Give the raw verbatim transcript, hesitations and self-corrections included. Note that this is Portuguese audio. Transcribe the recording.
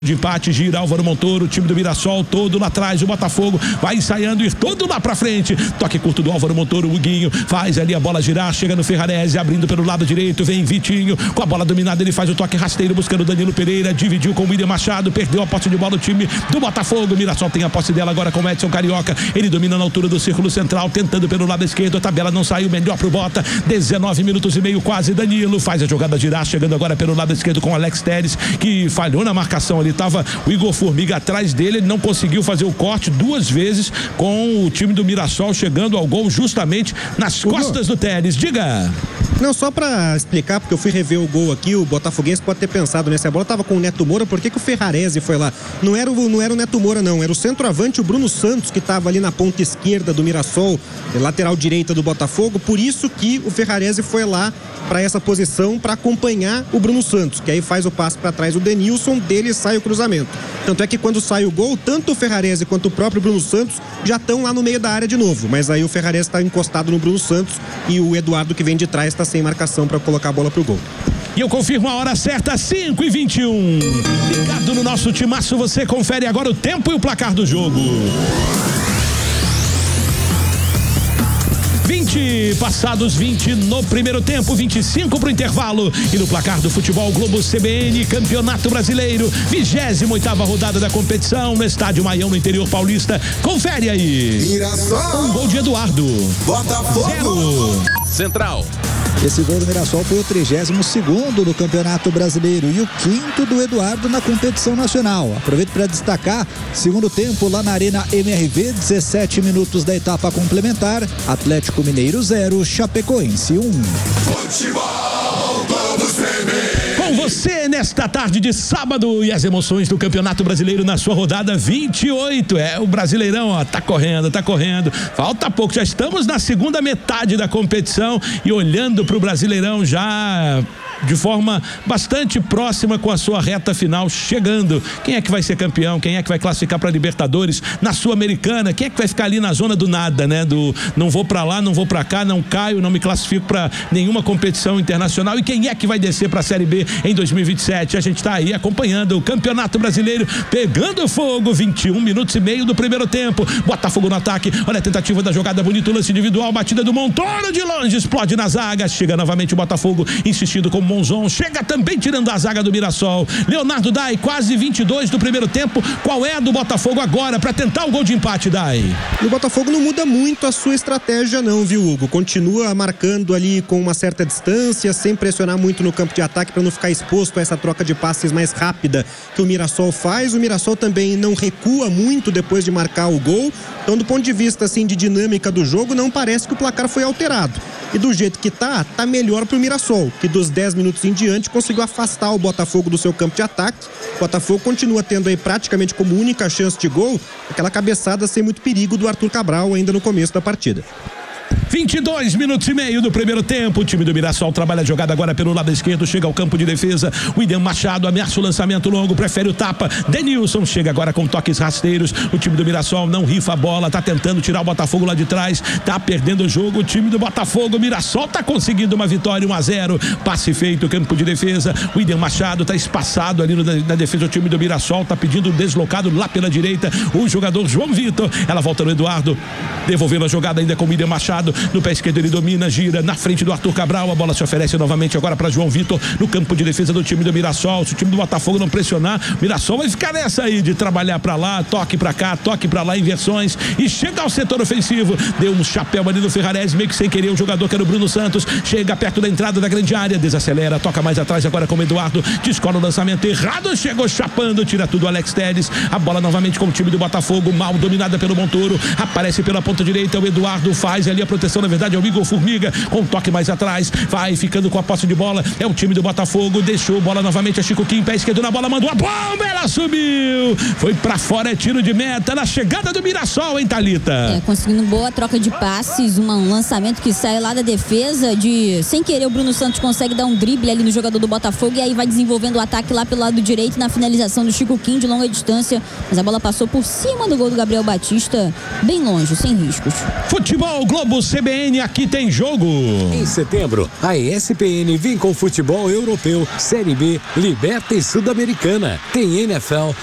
De empate, gira Álvaro Montoro, o time do Mirassol todo lá atrás, o Botafogo vai ensaiando ir todo lá pra frente, toque curto do Álvaro Montoro, o Huguinho faz ali a bola girar, chega no Ferrarese, abrindo pelo lado direito, vem Vitinho, com a bola dominada, ele faz o toque rasteiro, buscando o Danilo Pereira, dividiu com o William Machado, perdeu a posse de bola o time do Botafogo, o Mirassol tem a posse dela agora com o Edson Carioca, ele domina na altura do círculo central, tentando pelo lado esquerdo, a tabela não saiu, melhor pro Bota, dezenove minutos e meio quase, Danilo faz a jogada girar, chegando agora pelo lado esquerdo com o Alex Telles, que falhou na marcação ali, tava o Igor Formiga atrás dele, ele não conseguiu fazer o corte duas vezes com o time do Mirassol chegando ao gol justamente nas Hugo. costas do Telles. Diga! Não, só pra explicar, porque eu fui rever o gol aqui, o botafoguense pode ter pensado nessa bola, tava com o Neto Moura, por que que o Ferrarese foi lá? Não era, o, não era o Neto Moura não, era o centroavante, o Bruno Santos, que tava ali na ponta esquerda do Mirassol, lateral direita do Botafogo, por isso que o Ferrarese foi lá para essa posição para acompanhar o Bruno Santos, que aí faz o passe para trás o Denilson, dele sai o cruzamento. Tanto é que quando sai o gol, tanto o Ferrarese quanto o próprio Bruno Santos já estão lá no meio da área de novo, mas aí o Ferrarese está encostado no Bruno Santos e o Eduardo que vem de trás está sem marcação para colocar a bola pro gol. E eu confirmo a hora certa, cinco e vinte e um. Ligado no nosso timaço, você confere agora o tempo e o placar do jogo. vinte, passados vinte no primeiro tempo, vinte e cinco pro intervalo. E no placar do Futebol Globo C B N, Campeonato Brasileiro, vigésima oitava rodada da competição, no Estádio Maião, no interior paulista. Confere aí. Mirassol. Um gol de Eduardo. Botafogo. Zero. Central. Esse gol do Mirassol foi o trigésimo segundo do Campeonato Brasileiro e o quinto do Eduardo na competição nacional. Aproveito para destacar, segundo tempo lá na Arena M R V, dezessete minutos da etapa complementar, Atlético Mineiro zero, Chapecoense um. Futebol Globo C B N. Com você nesta tarde de sábado e as emoções do Campeonato Brasileiro na sua rodada vinte e oito. É, o Brasileirão, ó, tá correndo, tá correndo. Falta pouco, já estamos na segunda metade da competição e olhando pro Brasileirão já de forma bastante próxima com a sua reta final chegando. Quem é que vai ser campeão? Quem é que vai classificar para Libertadores? Na Sul-Americana, quem é que vai ficar ali na zona do nada, né? Do não vou para lá, não vou para cá, não caio, não me classifico para nenhuma competição internacional. E quem é que vai descer para a Série B em dois mil e vinte e sete? A gente está aí acompanhando o Campeonato Brasileiro pegando fogo, vinte e um minutos e meio do primeiro tempo. Botafogo no ataque. Olha a tentativa da jogada, bonito lance individual, batida do Montoro de longe, explode na zaga. Chega novamente o Botafogo, insistindo com Monzon, chega também tirando a zaga do Mirassol. Leonardo Dai, quase vinte e dois do primeiro tempo. Qual é a do Botafogo agora para tentar o gol de empate, Dai? E o Botafogo não muda muito a sua estratégia não, viu, Hugo? Continua marcando ali com uma certa distância, sem pressionar muito no campo de ataque para não ficar exposto a essa troca de passes mais rápida que o Mirassol faz. O Mirassol também não recua muito depois de marcar o gol. Então, do ponto de vista assim de dinâmica do jogo, não parece que o placar foi alterado. E do jeito que tá, tá melhor pro Mirassol, que dos dez minutos em diante conseguiu afastar o Botafogo do seu campo de ataque. O Botafogo continua tendo aí praticamente como única chance de gol aquela cabeçada sem muito perigo do Arthur Cabral ainda no começo da partida. vinte e dois minutos e meio do primeiro tempo. O time do Mirassol trabalha a jogada agora pelo lado esquerdo, chega ao campo de defesa. William Machado ameaça o lançamento longo, prefere o tapa. Denilson chega agora com toques rasteiros. O time do Mirassol não rifa a bola, tá tentando tirar o Botafogo lá de trás, tá perdendo o jogo. O time do Botafogo, o Mirassol tá conseguindo uma vitória, um a zero. Passe feito, campo de defesa. William Machado tá espaçado ali no, na defesa. O time do Mirassol tá pedindo deslocado lá pela direita. O jogador João Vitor, ela volta no Eduardo, devolvendo a jogada ainda com o William Machado. No pé esquerdo ele domina, gira na frente do Arthur Cabral, a bola se oferece novamente agora para João Vitor no campo de defesa do time do Mirassol. Se o time do Botafogo não pressionar, o Mirassol vai ficar nessa aí de trabalhar para lá, toque para cá, toque para lá, inversões e chega ao setor ofensivo. Deu um chapéu ali no Ferrarese, meio que sem querer, o jogador que era o Bruno Santos, chega perto da entrada da grande área, desacelera, toca mais atrás agora com o Eduardo, descola o lançamento errado, chegou chapando, tira tudo o Alex Telles, a bola novamente com o time do Botafogo, mal dominada pelo Montoro, aparece pela ponta direita, o Eduardo faz ali a proteção, na verdade é o Igor Formiga, com um toque mais atrás, vai ficando com a posse de bola, é o time do Botafogo, deixou bola novamente a Chico Kim, pé esquerdo na bola, mandou a bomba, ela subiu, foi pra fora, é tiro de meta, na chegada do Mirassol, hein, Thalita? É, conseguindo boa troca de passes, uma, um lançamento que sai lá da defesa, de sem querer o Bruno Santos consegue dar um drible ali no jogador do Botafogo e aí vai desenvolvendo o ataque lá pelo lado direito na finalização do Chico Kim de longa distância, mas a bola passou por cima do gol do Gabriel Batista, bem longe, sem riscos. Futebol Globo C B N, aqui tem jogo. Em setembro, a E S P N vem com futebol europeu, Série B, Liberta e Sul-Americana. Tem N F L,